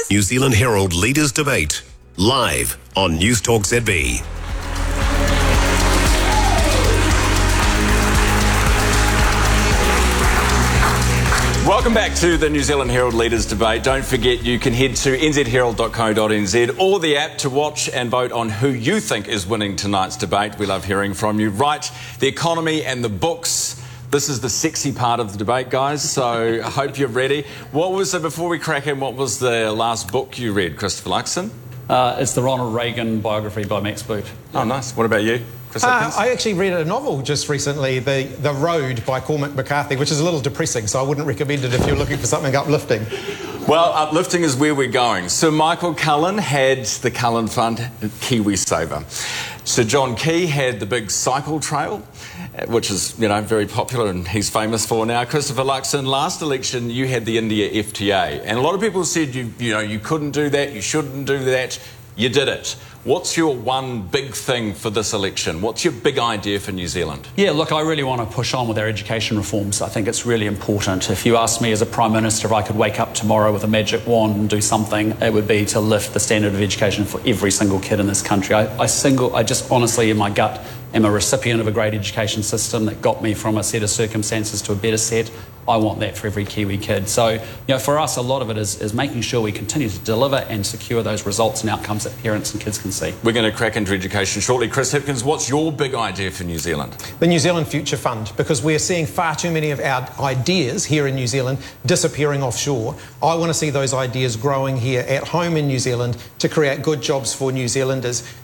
New Zealand Herald Leaders Debate, live on Newstalk ZB. Welcome back to the New Zealand Herald Leaders Debate. Don't forget you can head to nzherald.co.nz or the app to watch and vote on who you think is winning tonight's debate. We love hearing from you. Right, the economy and the books. This is the sexy part of the debate, guys, so I hope you're ready. Before we crack in, what was the last book you read, Christopher Luxon? It's the Ronald Reagan biography by Max Boot. Oh, nice. What about you? I actually read a novel just recently, The Road by Cormac McCarthy, which is a little depressing, so I wouldn't recommend it if you're looking for something uplifting. Well, uplifting is where we're going. Sir Michael Cullen had the Cullen Fund KiwiSaver. Sir John Key had the big cycle trail, which is, very popular and he's famous for now. Christopher Luxon, last election you had the India FTA, and a lot of people said you couldn't do that, you shouldn't do that. You did it. What's your one big thing for this election? What's your big idea for New Zealand? Yeah, look, I really want to push on with our education reforms. I think it's really important. If you ask me as a Prime Minister if I could wake up tomorrow with a magic wand and do something, it would be to lift the standard of education for every single kid in this country. I just honestly, in my gut, am a recipient of a great education system that got me from a set of circumstances to a better set. I want that for every Kiwi kid. So, for us, a lot of it is making sure we continue to deliver and secure those results and outcomes that parents and kids can see. We're going to crack into education shortly. Chris Hipkins, what's your big idea for New Zealand? The New Zealand Future Fund, because we're seeing far too many of our ideas here in New Zealand disappearing offshore. I want to see those ideas growing here at home in New Zealand to create good jobs for New Zealanders.